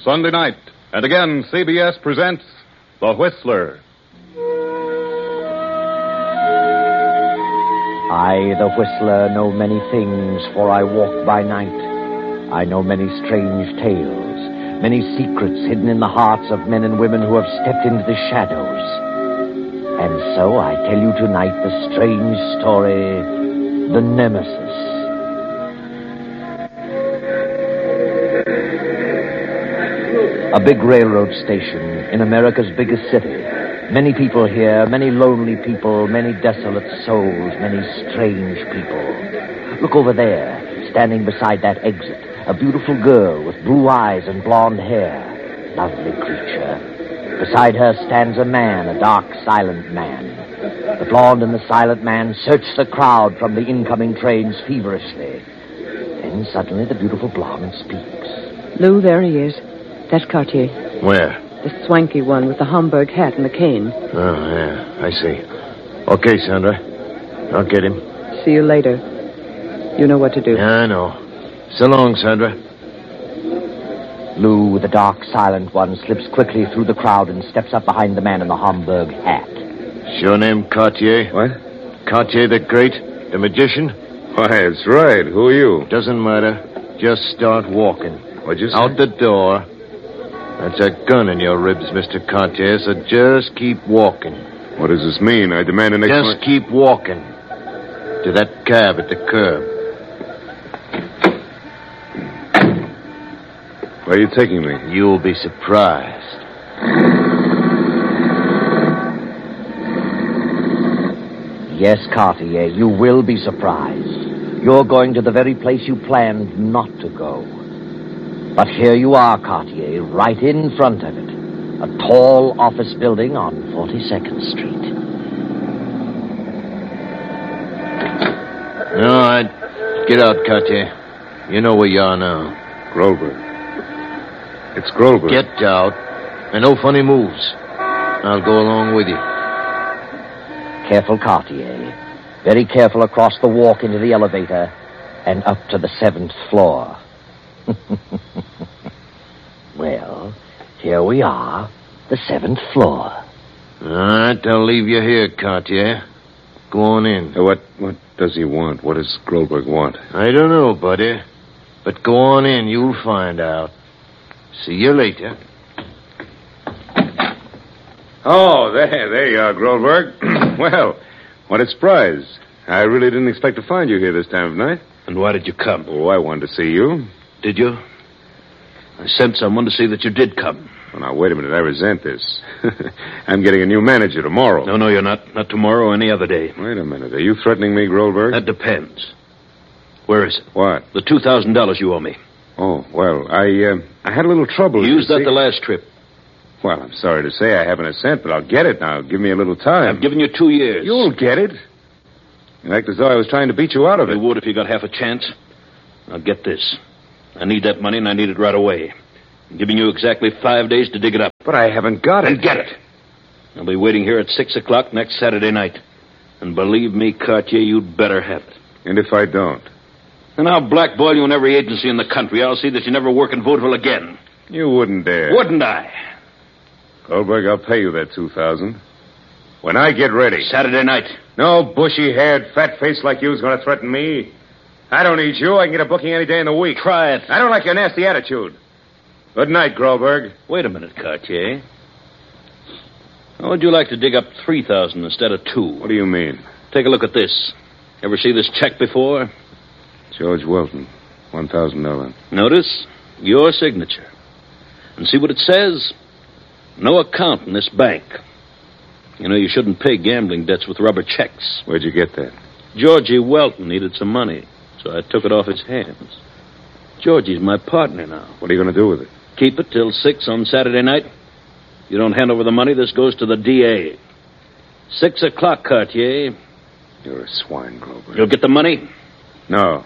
Sunday night. And again, CBS presents The Whistler. I, the Whistler, know many things, for I walk by night. I know many strange tales, many secrets hidden in the hearts of men and women who have stepped into the shadows. And so I tell you tonight the strange story, The Nemesis. A big railroad station in America's biggest city. Many people here, many lonely people, many desolate souls, many strange people. Look over there, standing beside that exit, a beautiful girl with blue eyes and blonde hair. Lovely creature. Beside her stands a man, a dark, silent man. The blonde and the silent man search the crowd from the incoming trains feverishly. Then suddenly the beautiful blonde speaks. Lou, there he is. That's Cartier. Where? The swanky one with the Homburg hat and the cane. Oh, yeah, I see. Okay, Sandra. I'll get him. See you later. You know what to do. Yeah, I know. So long, Sandra. Lou, the dark, silent one, slips quickly through the crowd and steps up behind the man in the Homburg hat. Your name Cartier? What? Cartier the Great? The magician? Why, that's right. Who are you? Doesn't matter. Just start walking. What'd you say? Out the door. That's a gun in your ribs, Mr. Cartier, so just keep walking. What does this mean? I demand an Just keep walking. To that cab at the curb. Where are you taking me? You'll be surprised. Yes, Cartier, you will be surprised. You're going to the very place you planned not to go. But here you are, Cartier, right in front of it. A tall office building on 42nd Street. All right. Get out, Cartier. You know where you are now. Grover. It's Grover. Get out. And no funny moves. I'll go along with you. Careful, Cartier. Very careful across the walk into the elevator and up to the 7th floor. Well, here we are, the 7th floor. All right, I'll leave you here, Cartier. Go on in. What does he want? What does Groberg want? I don't know, buddy. But go on in, you'll find out. See you later. Oh, there you are, Groberg. Well, what a surprise. I really didn't expect to find you here this time of night. And why did you come? Oh, I wanted to see you. Did you? I sent someone to see that you did come. Well, now, wait a minute. I resent this. I'm getting a new manager tomorrow. No, you're not. Not tomorrow or any other day. Wait a minute. Are you threatening me, Groberg? That depends. Where is it? What? The $2,000 you owe me. Oh, well, I had a little trouble. You used that see. the last trip. Well, I'm sorry to say I haven't a cent, but I'll get it now. Give me a little time. I've given you 2 years. You'll get it. You act as though I was trying to beat you out of it. You would if you got half a chance. Now, get this. I need that money, and I need it right away. I'm giving you exactly 5 days to dig it up. But I haven't got it. Then get it. I'll be waiting here at 6 o'clock next Saturday night. And believe me, Cartier, you'd better have it. And if I don't? And I'll blackball you in every agency in the country. I'll see that you never work in Vaudeville again. You wouldn't dare. Wouldn't I? Goldberg, I'll pay you that $2,000. When I get ready. Saturday night. No bushy-haired, fat-faced like you's going to threaten me. I don't need you. I can get a booking any day in the week. Try it. I don't like your nasty attitude. Good night, Groberg. Wait a minute, Cartier. How would you like to dig up 3,000 instead of 2? What do you mean? Take a look at this. Ever see this check before? George Welton, $1,000. Notice your signature. And see what it says? No account in this bank. You know, you shouldn't pay gambling debts with rubber checks. Where'd you get that? Georgie Welton needed some money, so I took it off his hands. Georgie's my partner now. What are you going to do with it? Keep it till 6 on Saturday night. You don't hand over the money, this goes to the DA. 6 o'clock, Cartier. You're a swine, Grover. You'll get the money? No.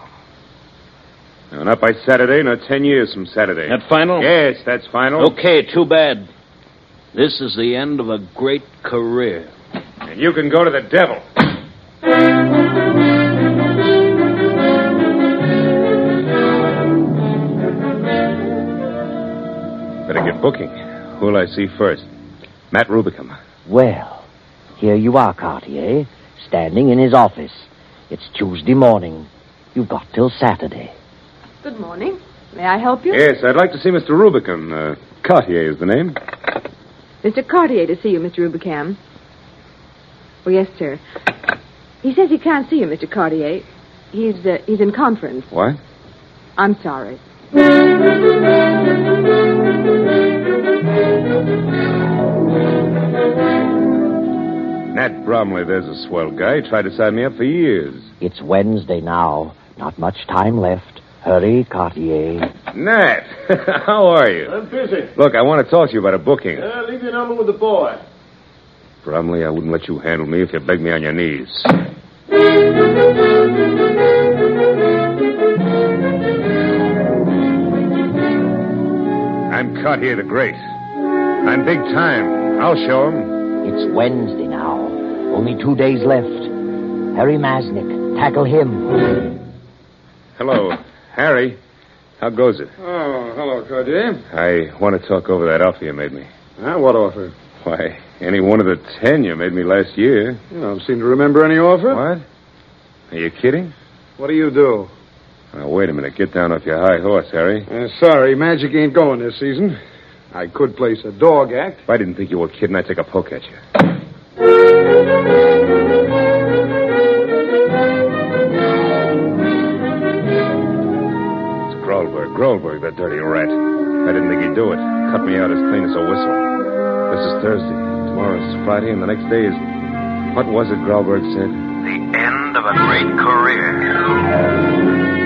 No, not by Saturday, not 10 years from Saturday. That final? Yes, that's final. Okay, too bad. This is the end of a great career. And you can go to the devil. Better Booking. Who'll I see first? Matt Rubicam. Well, here you are, Cartier, standing in his office. It's Tuesday morning. You've got till Saturday. Good morning. May I help you? Yes, I'd like to see Mr. Rubicam. Cartier is the name. Mr. Cartier to see you, Mr. Rubicam. Oh, yes, sir. He says he can't see you, Mr. Cartier. He's in conference. What? I'm sorry. Nat Bromley, there's a swell guy. Tried to sign me up for years. It's Wednesday now. Not much time left. Hurry, Cartier. Nat, how are you? I'm busy. Look, I want to talk to you about a booking. Leave your number with the boy. Bromley, I wouldn't let you handle me if you begged me on your knees. I'm Cartier the Great. I'm big time. I'll show him. It's Wednesday now. Only 2 days left. Harry Masnick. Tackle him. Hello, Harry. How goes it? Oh, hello, Cartier. I want to talk over that offer you made me. What offer? Why, any one of the 10 you made me last year. You don't seem to remember any offer. What? Are you kidding? What do you do? Now, wait a minute. Get down off your high horse, Harry. Sorry, Magic ain't going this season. I could place a dog act. If I didn't think you were kidding, I'd take a poke at you. It's Grolberg, that dirty rat. I didn't think he'd do it. Cut me out as clean as a whistle. This is Thursday. Tomorrow's Friday, and the next day is... What was it Grolberg said? The end of a great career.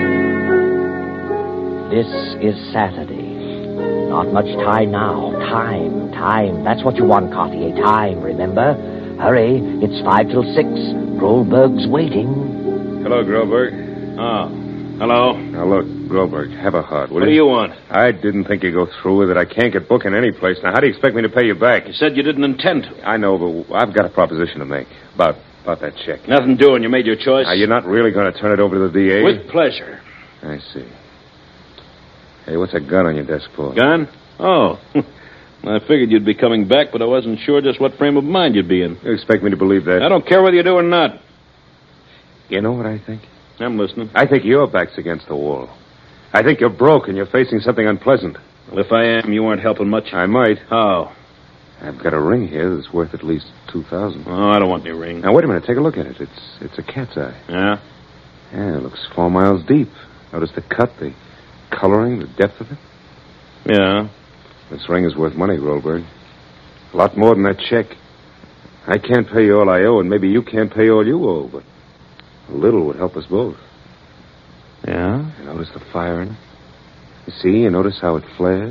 This is Saturday. Not much time now. Time. That's what you want, Cartier. Time, remember? Hurry. It's 5 till 6. Grolberg's waiting. Hello, Grolberg. Oh, hello. Now, look, Grolberg, have a heart, will What do you want? I didn't think you'd go through with it. I can't get booking any place. Now, how do you expect me to pay you back? You said you didn't intend to. I know, but I've got a proposition to make about that check. Nothing doing. You made your choice. Now, you're not really going to turn it over to the DA? With pleasure. I see. Hey, what's that gun on your desk for? Gun? Oh. I figured you'd be coming back, but I wasn't sure just what frame of mind you'd be in. You expect me to believe that? I don't care whether you do or not. You know what I think? I'm listening. I think your back's against the wall. I think you're broke and you're facing something unpleasant. Well, if I am, you aren't helping much. I might. How? I've got a ring here that's worth at least $2,000. Oh, I don't want any ring. Now, wait a minute. Take a look at it. It's a cat's eye. Yeah? Yeah, it looks 4 miles deep. Notice the cut, the coloring, the depth of it. Yeah. This ring is worth money, Grolberg. A lot more than that check. I can't pay you all I owe, and maybe you can't pay all you owe, but a little would help us both. Yeah? You notice the fire in it? You see? You notice how it flares?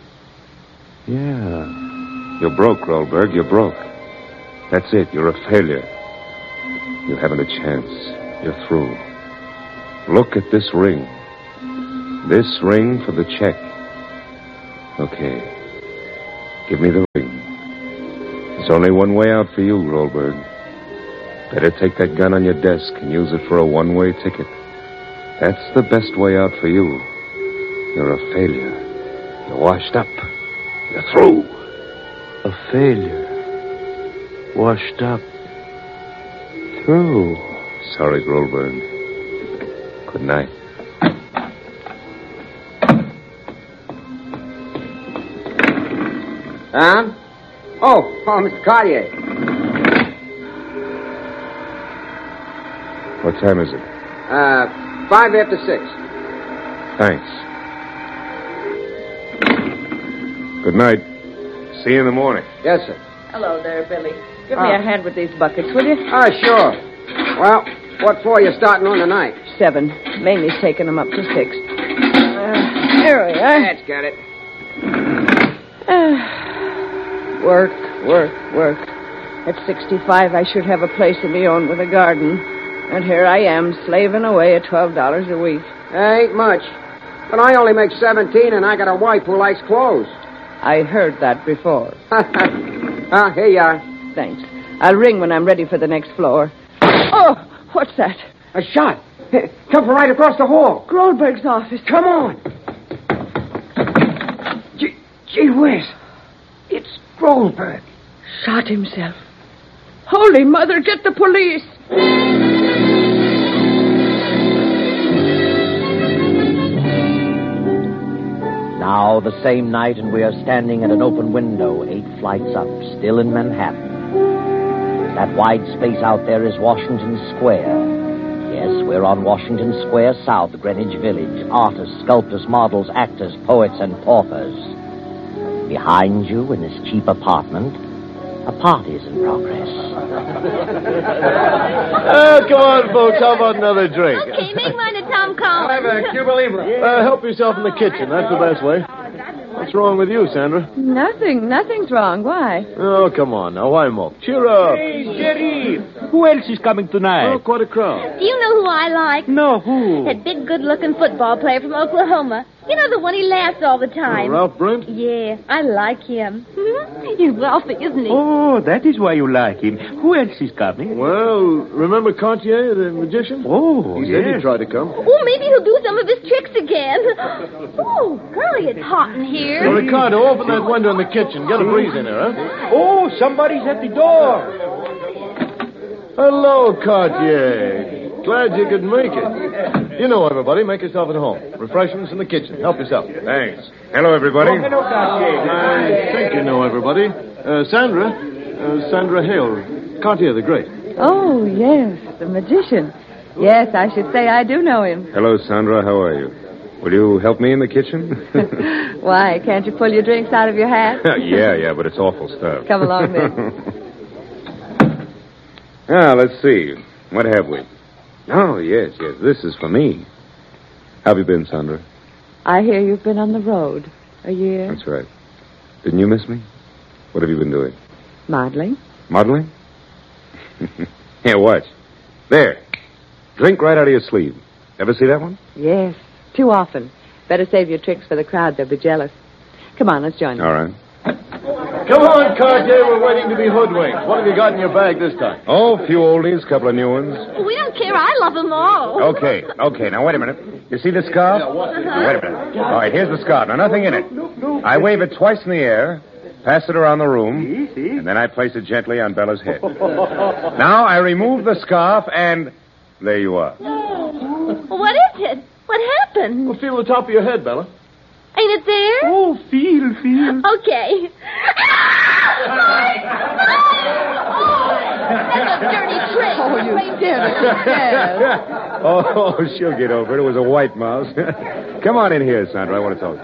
Yeah. You're broke, Grolberg. You're broke. That's it. You're a failure. You haven't a chance. You're through. Look at this ring. This ring for the check. Okay. Give me the ring. There's only one way out for you, Grolberg. Better take that gun on your desk and use it for a one-way ticket. That's the best way out for you. You're a failure. You're washed up. You're through. A failure. Washed up. Through. Sorry, Grolberg. Good night. Oh, Mr. Cartier. What time is it? 5 after 6. Thanks. Good night. See you in the morning. Yes, sir. Hello there, Billy. Give me a hand with these buckets, will you? Sure. Well, what for you starting on tonight? 7. Mamie's taking them up to 6. There we are. That's got it. Work. At 65, I should have a place of my own with a garden. And here I am, slaving away at $12 a week. Ain't much. But I only make 17, and I got a wife who likes clothes. I heard that before. Here you are. Thanks. I'll ring when I'm ready for the next floor. Oh, what's that? A shot. Come from right across the hall. Grolberg's office. Come on. Gee whiz. It's Goldberg. Shot himself. Holy Mother, get the police. Now, the same night, and we are standing at an open window, 8 flights up, still in Manhattan. That wide space out there is Washington Square. Yes, we're on Washington Square South, Greenwich Village. Artists, sculptors, models, actors, poets, and paupers. Behind you, in this cheap apartment, a party's in progress. Come on, folks. How about another drink? Okay, make mine a Tom Collins. Have a Cuba Libre. Help yourself in the kitchen. That's the best way. What's wrong with you, Sandra? Nothing's wrong. Why? Oh, come on now. Why mope? Cheer up. Hey, Jerry. Who else is coming tonight? Oh, quite a crowd. Do you know who I like? No, who? That big, good-looking football player from Oklahoma. You know, the one he laughs all the time. Ralph Brent? Yeah, I like him. He's wealthy, isn't he? Oh, that is why you like him. Who else is coming? Well, remember Cartier, the magician? Oh, He said yes. he'd try to come. Oh, maybe he'll do some of his tricks again. Oh, golly, it's hot in here. Well, Ricardo, open that window in the kitchen. Get a breeze in there, huh? Oh, somebody's at the door. Hello, Cartier. Glad you could make it. You know everybody. Make yourself at home. Refreshments in the kitchen. Help yourself. Thanks. Hello, everybody. Oh, hello, Cartier. I think you know everybody. Sandra Hale. Cartier the Great. Oh, yes, the magician. Yes, I should say I do know him. Hello, Sandra. How are you? Will you help me in the kitchen? Why, can't you pull your drinks out of your hat? yeah, but it's awful stuff. Come along, then. Let's see. What have we? Oh, yes. This is for me. How have you been, Sandra? I hear you've been on the road a year. That's right. Didn't you miss me? What have you been doing? Modeling. Modeling? Here, watch. There. Drink right out of your sleeve. Ever see that one? Yes, too often. Better save your tricks for the crowd. They'll be jealous. Come on, let's join them. All right. Come on, Cartier. We're waiting to be hoodwinked. What have you got in your bag this time? Oh, a few oldies, a couple of new ones. We don't care. I love them all. Okay. Now, wait a minute. You see this scarf? Wait a minute. All right, here's the scarf. Now, nothing in it. I wave it twice in the air, pass it around the room, and then I place it gently on Bella's head. Now, I remove the scarf, and there you are. What is it? What happened? Well, feel the top of your head, Bella. Ain't it there? Oh, feel. Okay. That's a dirty trick. Oh, you did it. Yes. Oh, she'll get over it. It was a white mouse. Come on in here, Sandra. I want to talk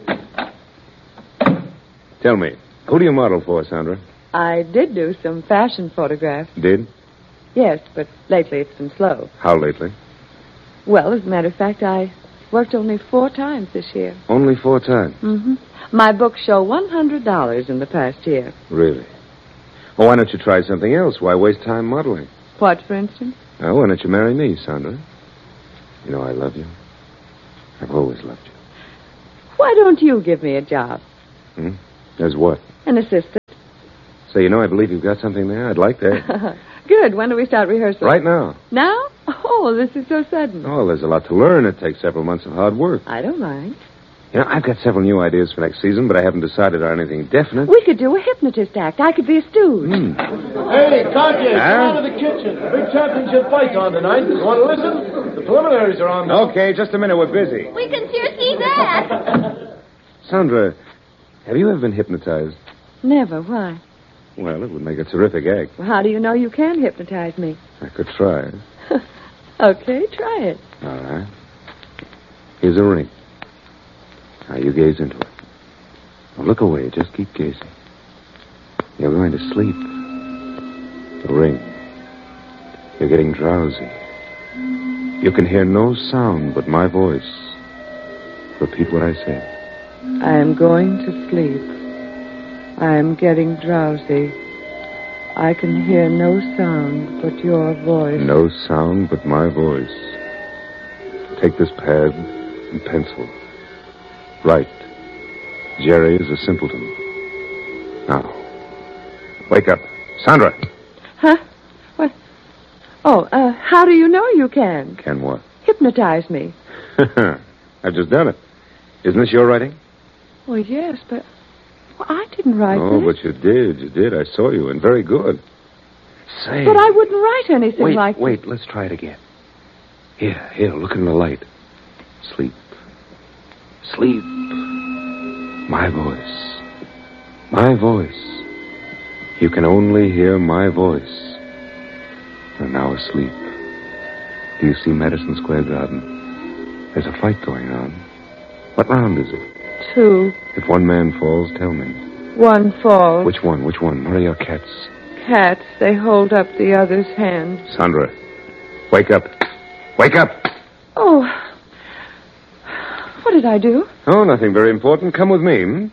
to you. Tell me, who do you model for, Sandra? I did do some fashion photographs. Did? Yes, but lately it's been slow. How lately? Well, as a matter of fact, I worked only 4 times this year. Only 4 times. Mm-hmm. My books show $100 in the past year. Really? Well, why don't you try something else? Why waste time modeling? What, for instance? Oh, why don't you marry me, Sandra? You know I love you. I've always loved you. Why don't you give me a job? As what? An assistant. Say, I believe you've got something there. I'd like that. Good. When do we start rehearsal? Right now. Now? Oh, this is so sudden. Oh, there's a lot to learn. It takes several months of hard work. I don't mind. I've got several new ideas for next season, but I haven't decided on anything definite. We could do a hypnotist act. I could be a stooge. Hey, Cartier, come out of the kitchen. The big championship fight's on tonight. You want to listen? The preliminaries are on now. Okay, just a minute. We're busy. We can sure see that. Sandra, have you ever been hypnotized? Never. Why? Well, it would make a terrific act. Well, how do you know you can hypnotize me? I could try. Okay, try it. All right. Here's a ring. Now, you gaze into it. Don't look away. Just keep gazing. You're going to sleep. The ring. You're getting drowsy. You can hear no sound but my voice. Repeat what I say. I am going to sleep. I am getting drowsy. I can hear no sound but your voice. No sound but my voice. Take this pad and pencil. Write. Jerry is a simpleton. Now, wake up. Sandra! Huh? What? Oh, how do you know you can? Can what? Hypnotize me. I've just done it. Isn't this your writing? Well, yes, but I didn't write Oh, it. but you did. You did. I saw you, and very good. Say. But I wouldn't write anything like that. Wait. Let's try it again. Here. Look in the light. Sleep. Sleep. My voice. My voice. You can only hear my voice. You're now asleep. Do you see Madison Square Garden? There's a fight going on. What round is it? 2. If one man falls, tell me. 1 falls. Which one? What are your cats? Cats, they hold up the other's hand. Sandra, wake up. Wake up. Oh. What did I do? Oh, nothing very important. Come with me.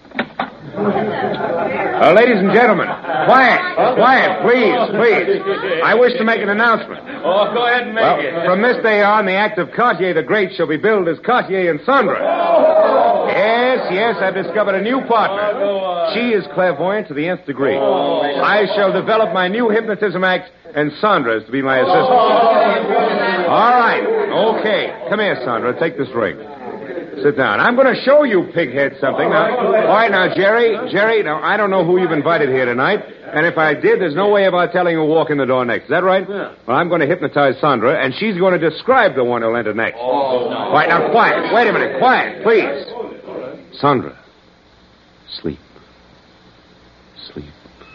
Ladies and gentlemen, quiet, please. I wish to make an announcement. Oh, go ahead and make it. From this day on, the act of Cartier the Great shall be billed as Cartier and Sandra. Yes, I've discovered a new partner. She is clairvoyant to the nth degree. I shall develop my new hypnotism act, and Sandra is to be my assistant. All right, okay. Come here, Sandra. Take this ring. Sit down. I'm going to show you, pighead, something. Now, all right, now, Jerry, now, I don't know who you've invited here tonight, and if I did, there's no way of our telling who'll walk in the door next. Is that right? Yeah. Well, I'm going to hypnotize Sandra, and she's going to describe the one who'll enter next. Oh, no. All right, now, quiet. Wait a minute. Quiet, please. Sandra, sleep. Sleep.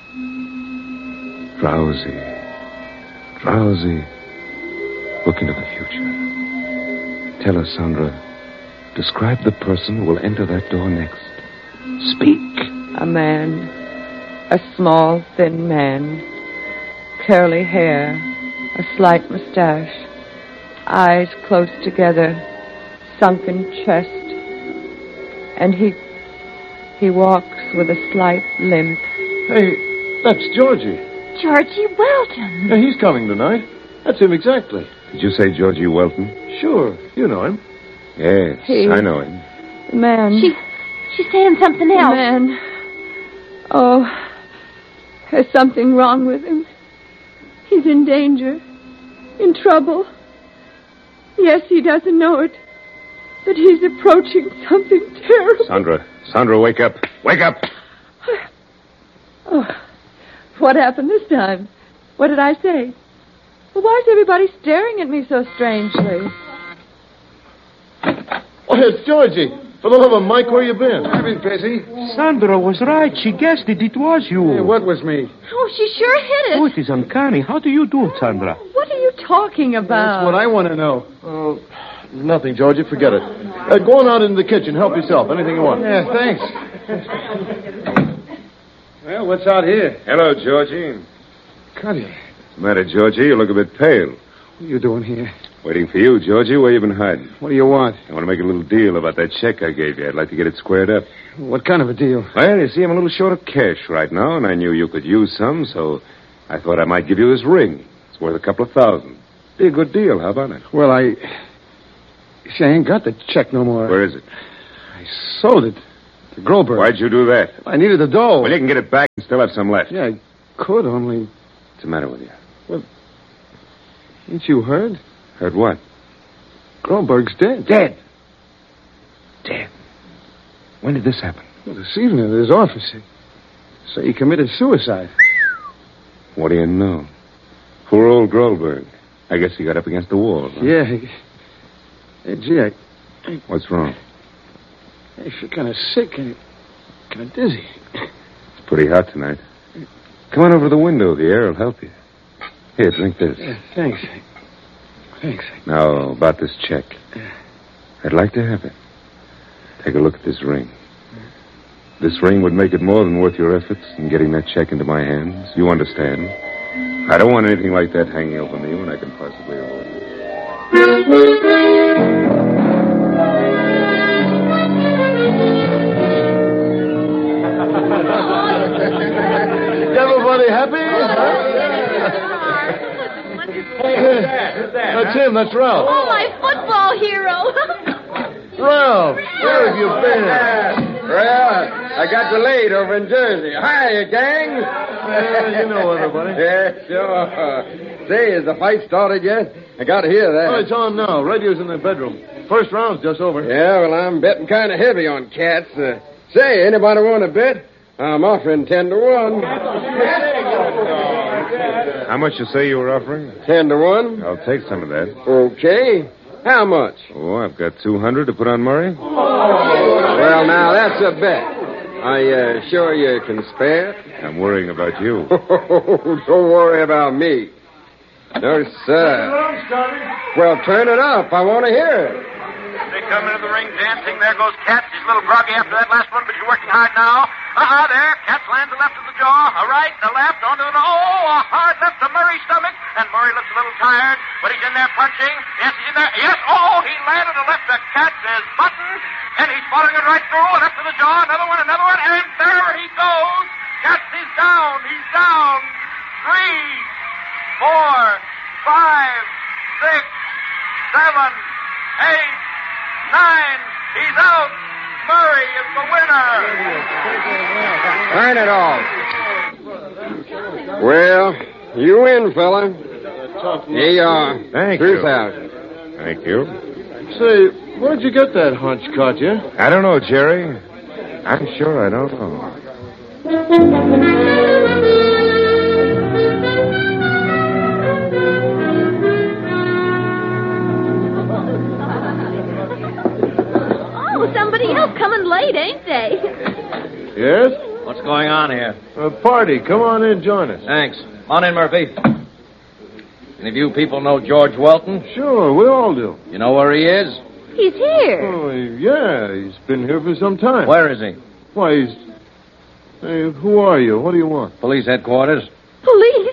Drowsy. Look into the future. Tell us, Sandra, describe the person who will enter that door next. Speak. A man. A small, thin man. Curly hair. A slight mustache. Eyes close together. Sunken chest. And he walks with a slight limp. Hey, that's Georgie. Georgie Welton. Yeah, he's coming tonight. That's him exactly. Did you say Georgie Welton? Sure. You know him. Yes, I know him. The man. She's saying something else. The man. Oh, there's something wrong with him. He's in danger. In trouble. Yes, he doesn't know it. But he's approaching something terrible. Sandra, wake up. Wake up! Oh, what happened this time? What did I say? Well, why is everybody staring at me so strangely? Oh, it's Georgie. For the love of Mike, where you been? I've been busy. Sandra was right. She guessed it. It was you. Hey, what was me? Oh, she sure hit it. Oh, it is uncanny. How do you do it, Sandra? What are you talking about? That's what I want to know. Oh, nothing, Georgie. Forget it. Go on out into the kitchen. Help yourself. Anything you want. Yeah, thanks. Well, what's out here? Hello, Georgie. Cartier. What's the matter, Georgie? You look a bit pale. What are you doing here? Waiting for you, Georgie. Where you been hiding? What do you want? I want to make a little deal about that check I gave you. I'd like to get it squared up. What kind of a deal? Well, you see, I'm a little short of cash right now, and I knew you could use some, so I thought I might give you this ring. It's worth a couple of $1,000. Be a good deal. How about it? Well, I ain't got the check no more. Where is it? I sold it to Groberg. Why'd you do that? I needed the dough. Well, you can get it back and still have some left. Yeah, I could, only... What's the matter with you? Well, ain't you heard? Heard what? Groberg's dead. Dead? When did this happen? Well, this evening at his office. So he committed suicide. What do you know? Poor old Groberg. I guess he got up against the wall. Huh? Yeah. Hey, gee, What's wrong? I feel kind of sick and kind of dizzy. It's pretty hot tonight. Come on over to the window. The air will help you. Here, drink this. Yeah, thanks. Now, about this check. I'd like to have it. Take a look at this ring. This ring would make it more than worth your efforts in getting that check into my hands. You understand? I don't want anything like that hanging over me when I can possibly avoid it. Everybody happy? Who's that? That's him. That's Ralph. Oh, my football hero. Ralph, where have you been? Well, I got delayed over in Jersey. Hiya, gang. You know everybody. Yeah, sure. Say, has the fight started yet? I got to hear that. Oh, it's on now. Radio's in the bedroom. First round's just over. Yeah, well, I'm betting kind of heavy on Cats. Say, anybody want a bet? I'm offering 10 to 1. How much you say you were offering? 10 to 1. I'll take some of that. Okay. How much? Oh, I've got 200 to put on Murray. Well, now, that's a bet. Are you sure you can spare it? I'm worrying about you. Don't worry about me. No, sir. Well, turn it up. I want to hear it. They come into the ring dancing. There goes Katz. He's a little groggy after that last one, but he's working hard now. There. Katz lands a left to the jaw, a right, a left, onto the... Oh, a hard left to Murray's stomach. And Murray looks a little tired, but he's in there punching. Yes, he's in there. Yes, oh, he landed a left to Katz's button. And he's following it right through, and up to the jaw, another one, and there he goes. Katz is down. He's down. 3, 4, 5, 6, 7, 8, 9. He's out. Murray is the winner. Turn it off. Well, you win, fella. Here you are. Thank 2,000. you. Thank you. Say, where'd you get that hunch, Katya? I don't know, Jerry. I'm sure I don't know. Oh, somebody else coming late, ain't they? Yes? What's going on here? A party. Come on in, join us. Thanks. Come on in, Murphy. Any of you people know George Welton? Sure, we all do. You know where he is? He's here. Oh, yeah, he's been here for some time. Where is he? Why, he's... Hey, who are you? What do you want? Police headquarters. Police?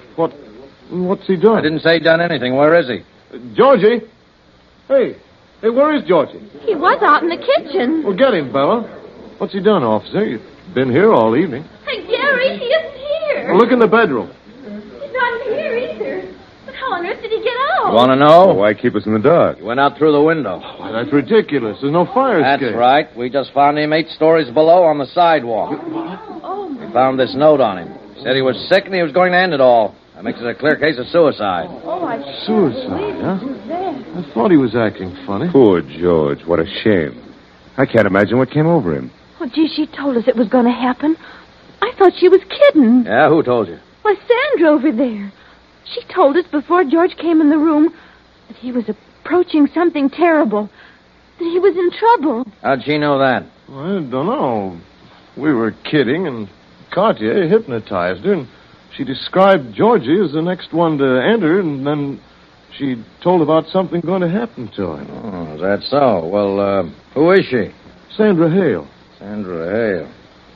What's he done? I didn't say done anything. Where is he? Georgie? Hey, where is Georgie? He was out in the kitchen. Well, get him, Bella. What's he done, officer? You've been here all evening. Hey, Gary, he isn't here. Well, look in the bedroom. He's not here either. But how on earth did he get out? You want to know? Why keep us in the dark? He went out through the window. Why, that's ridiculous. There's no fire escape. That's right. We just found him 8 stories below on the sidewalk. Oh, We found this note on him. Said he was sick and he was going to end it all. That makes it a clear case of suicide. I Suicide, huh? I thought he was acting funny. Poor George. What a shame. I can't imagine what came over him. Oh, gee, she told us it was going to happen. I thought she was kidding. Yeah, who told you? Why, Sandra over there. She told us before George came in the room that he was approaching something terrible, that he was in trouble. How'd she know that? Well, I don't know. We were kidding, and Katya hypnotized her, and she described Georgie as the next one to enter, and then she told about something going to happen to him. Oh, is that so? Well, who is she? Sandra Hale. Sandra Hale.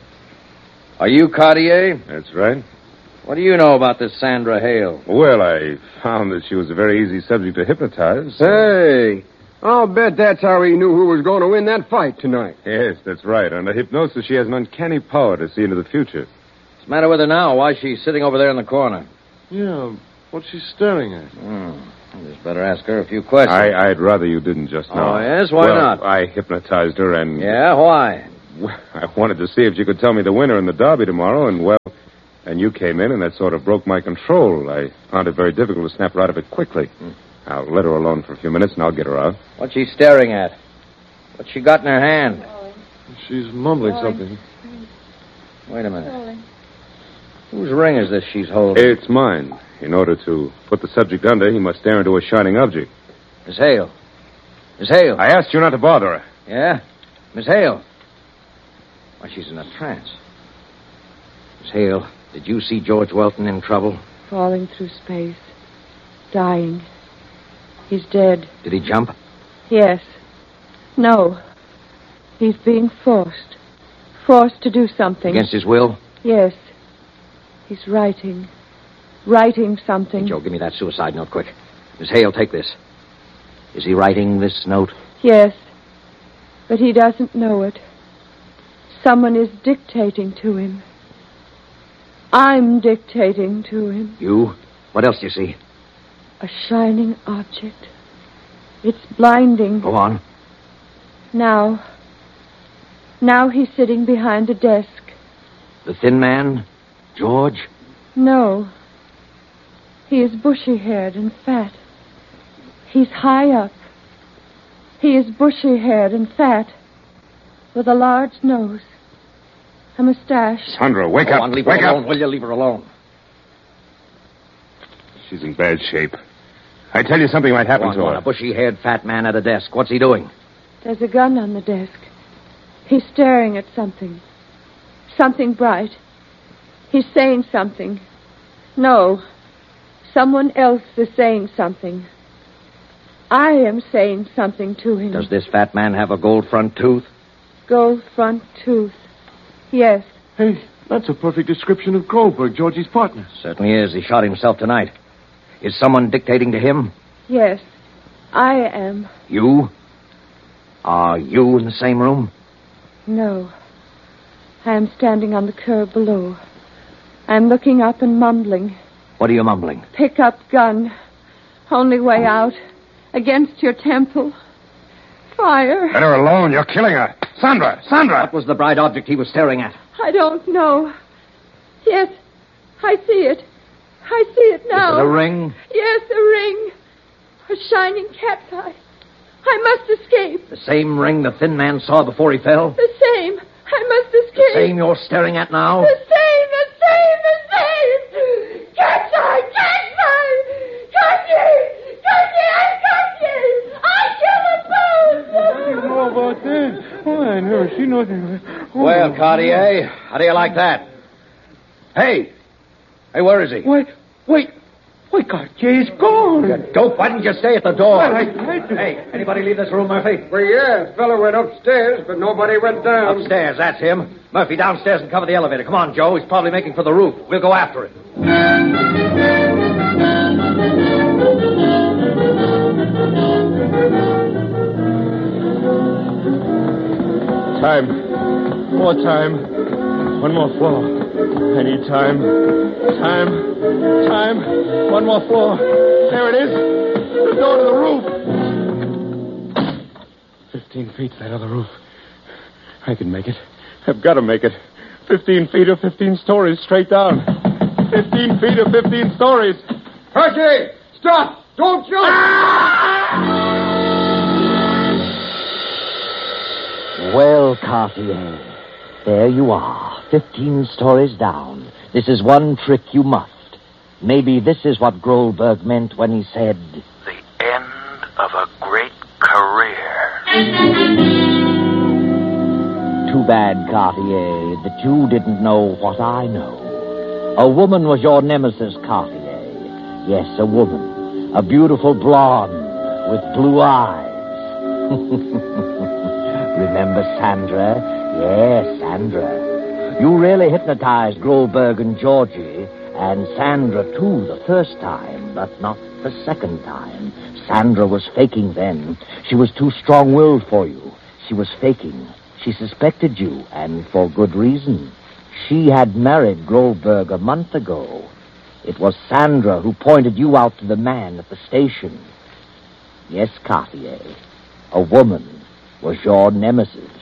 Are you Cartier? That's right. What do you know about this Sandra Hale? Well, I found that she was a very easy subject to hypnotize. Hey, I'll bet that's how he knew who was going to win that fight tonight. Yes, that's right. Under hypnosis, she has an uncanny power to see into the future. What's the matter with her now? Why is she sitting over there in the corner? Yeah, what's she staring at? I just better ask her a few questions. I'd rather you didn't just now. Oh, yes? Why not? I hypnotized her and... Yeah, why? I wanted to see if she could tell me the winner in the derby tomorrow, and, well... And you came in, and that sort of broke my control. I found it very difficult to snap her out of it quickly. I'll let her alone for a few minutes, and I'll get her out. What's she staring at? What's she got in her hand? She's mumbling something. Wait a minute. Whose ring is this she's holding? It's mine. In order to put the subject under, he must stare into a shining object. Miss Hale. Miss Hale. I asked you not to bother her. Yeah? Miss Hale. Why, she's in a trance. Miss Hale, did you see George Welton in trouble? Falling through space. Dying. He's dead. Did he jump? Yes. No. He's being forced. Forced to do something. Against his will? Yes. He's writing. Writing something. Hey, Joe, give me that suicide note, quick. Miss Hale, take this. Is he writing this note? Yes. But he doesn't know it. Someone is dictating to him. I'm dictating to him. You? What else do you see? A shining object. It's blinding. Go on. Now he's sitting behind a desk. The thin man? George? No. He is bushy-haired and fat. He's high up. He is bushy-haired and fat, with a large nose. A mustache. Sandra, wake Go up. on, leave her Wake alone, up. will you? Leave her alone. She's in bad shape. I tell you, something might happen to A her. bushy-haired fat man at a desk. What's he doing? There's a gun on the desk. He's staring at something. Something bright. He's saying something. No. Someone else is saying something. I am saying something to him. Does this fat man have a gold front tooth? Gold front tooth. Yes. Hey, that's a perfect description of Goldberg, Georgie's partner. Certainly is. He shot himself tonight. Is someone dictating to him? Yes. I am. You? Are you in the same room? No. I am standing on the curb below. I'm looking up and mumbling. What are you mumbling? Pick up gun. Only way out. Against your temple. Fire. Let her alone. You're killing her. Sandra! Sandra! What was the bright object he was staring at? I don't know. Yes, I see it. I see it now. Is it a ring? Yes, a ring. A shining cat's eye. I must escape. The same ring the thin man saw before he fell? The same. I must escape. The same you're staring at now? The same. Cat's eye! Cat's eye! Got you! I killed them both! What do you know about that? Oh, I know. She knows it. Oh. Well, Cartier, how do you like that? Hey, where is he? Wait, Cartier's gone. You dope, why didn't you stay at the door? Well, I tried to. Hey, anybody leave this room, Murphy? Well, yeah, the fellow went upstairs, but nobody went down. Upstairs, that's him. Murphy, downstairs and cover the elevator. Come on, Joe. He's probably making for the roof. We'll go after him. Time. More time. One more floor. I need time. Time. One more floor. There it is. The door to the roof. 15 feet to that other roof. I can make it. I've got to make it. 15 feet or 15 stories straight down. 15 feet or 15 stories. Percy! Stop! Don't jump! Well, Cartier, there you are, 15 stories down. This is one trick you must. Maybe this is what Goldberg meant when he said... The end of a great career. Too bad, Cartier, that you didn't know what I know. A woman was your nemesis, Cartier. Yes, a woman. A beautiful blonde with blue eyes. Remember Sandra? Yes, Sandra. You really hypnotized Goldberg and Georgie, and Sandra, too, the first time, but not the second time. Sandra was faking then. She was too strong-willed for you. She was faking. She suspected you, and for good reason. She had married Goldberg a month ago. It was Sandra who pointed you out to the man at the station. Yes, Cartier, a woman was your nemesis.